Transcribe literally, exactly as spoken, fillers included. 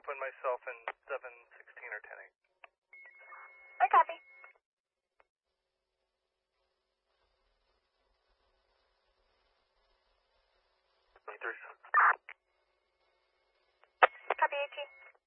open myself in seven sixteen or ten eight. I copy. twenty-three. Copy, eighteen.